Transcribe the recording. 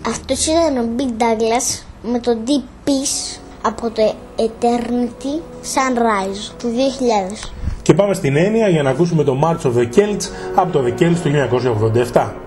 Αυτός ήταν ο Big Douglas με το Deep Peace από το Eternity Sunrise του 2000. Και πάμε στην έννοια για να ακούσουμε το March of the Celts από το The Celts του 1987.